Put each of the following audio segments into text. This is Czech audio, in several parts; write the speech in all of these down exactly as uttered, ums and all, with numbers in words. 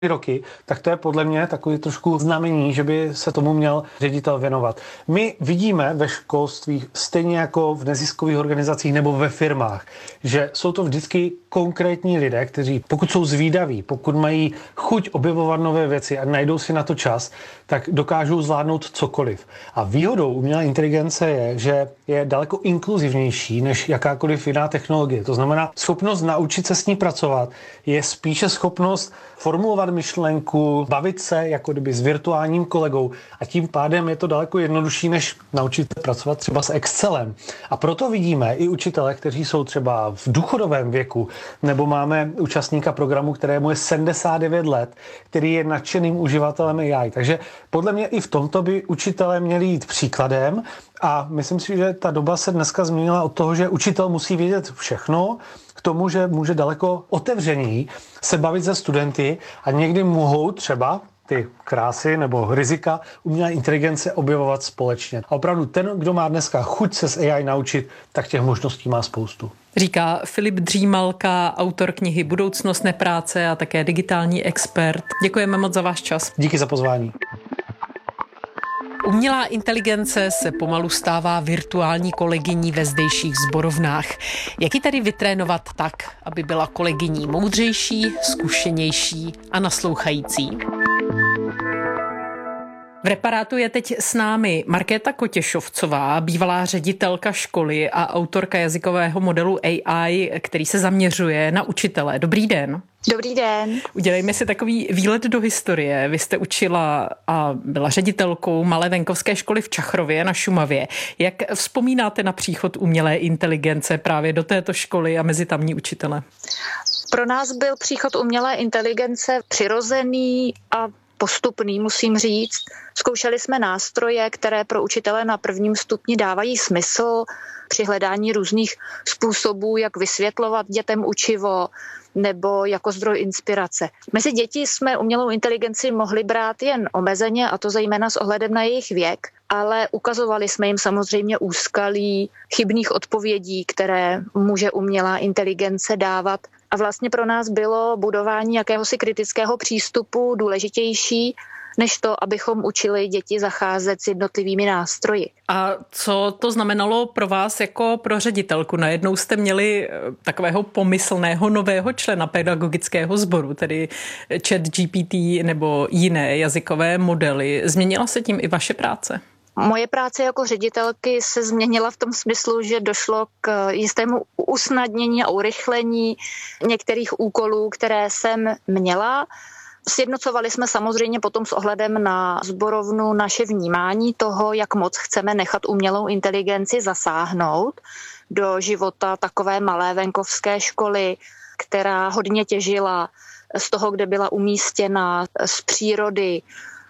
roky, tak to je podle mě takový trošku znamení, že by se tomu měl ředitel věnovat. My vidíme ve školství, stejně jako v neziskových organizacích nebo ve firmách, že jsou to vždycky konkrétní lidé, kteří pokud jsou zvídaví, pokud mají chuť objevovat nové věci a najdou si na to čas, tak dokážou zvládnout cokoliv. A výhodou umělé inteligence je, že je daleko inkluzivnější než jakákoliv jiná technologie. To znamená, schopnost naučit se s ní pracovat je spíše schopnost formulovat myšlenku, bavit se jako kdyby s virtuálním kolegou a tím pádem je to daleko jednodušší, než naučit se pracovat třeba s Excelem. A proto vidíme i učitele, kteří jsou třeba v důchodovém věku, nebo máme účastníka programu, kterému je sedmdesát devět let, který je nadšeným uživatelem A I. Takže podle mě i v tomto by učitelé měli jít příkladem a myslím si, že ta doba se dneska změnila od toho, že učitel musí vědět všechno, k tomu, že může daleko otevřeněji se bavit se studenty a někdy mohou třeba ty krásy nebo rizika umělé inteligence objevovat společně. A opravdu ten, kdo má dneska chuť se s A I naučit, tak těch možností má spoustu. Říká Filip Dřímalka, autor knihy Budoucnost nepráce a také digitální expert. Děkujeme moc za váš čas. Díky za pozvání. Umělá inteligence se pomalu stává virtuální kolegyní ve zdejších sborovnách. Jak ji tedy vytrénovat tak, aby byla kolegyní moudřejší, zkušenější a naslouchající? V Reparátu je teď s námi Markéta Kotěšovcová, bývalá ředitelka školy a autorka jazykového modelu A I, který se zaměřuje na učitele. Dobrý den. Dobrý den. Udělejme si takový výlet do historie. Vy jste učila a byla ředitelkou malé venkovské školy v Čachrově na Šumavě. Jak vzpomínáte na příchod umělé inteligence právě do této školy a mezi tamní učitele? Pro nás byl příchod umělé inteligence přirozený a postupný, musím říct. Zkoušeli jsme nástroje, které pro učitele na prvním stupni dávají smysl při hledání různých způsobů, jak vysvětlovat dětem učivo nebo jako zdroj inspirace. Mezi děti jsme umělou inteligenci mohli brát jen omezeně, a to zejména s ohledem na jejich věk, ale ukazovali jsme jim samozřejmě úskalí chybných odpovědí, které může umělá inteligence dávat. A vlastně pro nás bylo budování jakéhosi kritického přístupu důležitější, než to, abychom učili děti zacházet s jednotlivými nástroji. A co to znamenalo pro vás jako pro ředitelku? Najednou jste měli takového pomyslného nového člena pedagogického sboru, tedy ChatGPT nebo jiné jazykové modely. Změnila se tím i vaše práce? Moje práce jako ředitelky se změnila v tom smyslu, že došlo k jistému usnadnění a urychlení některých úkolů, které jsem měla. Sjednocovali jsme samozřejmě potom s ohledem na sborovnu naše vnímání toho, jak moc chceme nechat umělou inteligenci zasáhnout do života takové malé venkovské školy, která hodně těžila z toho, kde byla umístěna, z přírody,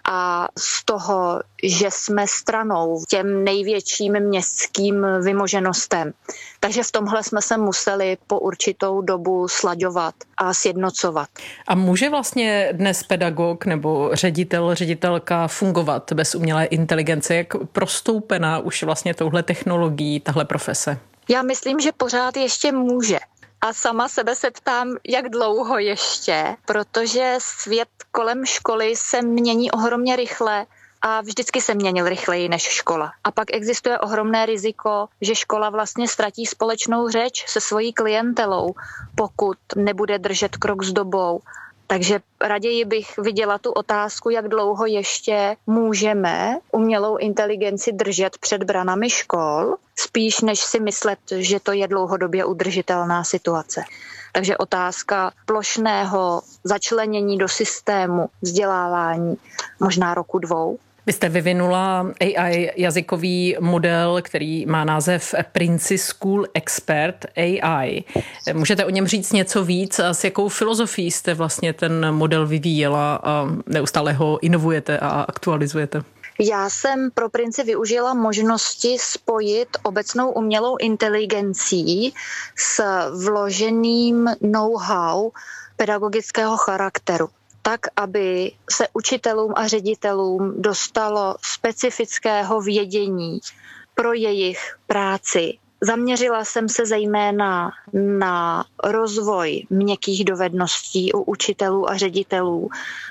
a z toho, že jsme stranou těm největším městským vymoženostem. Takže v tomhle jsme se museli po určitou dobu slaďovat a sjednocovat. A může vlastně dnes pedagog nebo ředitel, ředitelka fungovat bez umělé inteligence? Jak prostoupená už vlastně touhle technologií, tahle profese? Já myslím, že pořád ještě může. A sama sebe se ptám, jak dlouho ještě, protože svět kolem školy se mění ohromně rychle a vždycky se měnil rychleji než škola. A pak existuje ohromné riziko, že škola vlastně ztratí společnou řeč se svojí klientelou, pokud nebude držet krok s dobou. Takže raději bych viděla tu otázku, jak dlouho ještě můžeme umělou inteligenci držet před branami škol, spíš než si myslet, že to je dlouhodobě udržitelná situace. Takže otázka plošného začlenění do systému vzdělávání možná roku dvou. Vy jste vyvinula A I jazykový model, který má název Princess School Expert A I. Můžete o něm říct něco víc a s jakou filozofií jste vlastně ten model vyvíjela a neustále ho inovujete a aktualizujete? Já jsem pro Princi využila možnosti spojit obecnou umělou inteligencí s vloženým know-how pedagogického charakteru, tak, aby se učitelům a ředitelům dostalo specifického vědění pro jejich práci Zaměřila jsem se zejména na rozvoj měkkých dovedností u učitelů a ředitelů,